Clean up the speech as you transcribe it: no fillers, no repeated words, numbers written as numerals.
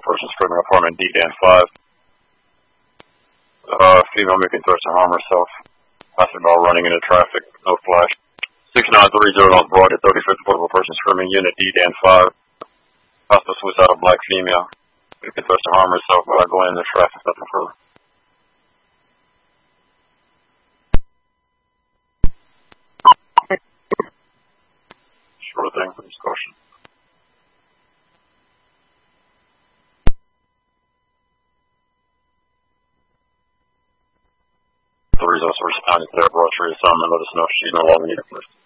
person screaming apartment D-Dan 5. Female making threats to harm herself. Passive while running into traffic. No flash. 6930 North Broad at 35th portable person screaming unit D-Dan 5. Hostile suicidal black female. Making threats to harm herself by going into traffic. Nothing further. Sure thing, please caution. The results are responding to their broad tree assignment. Let us know if she no longer needs a list.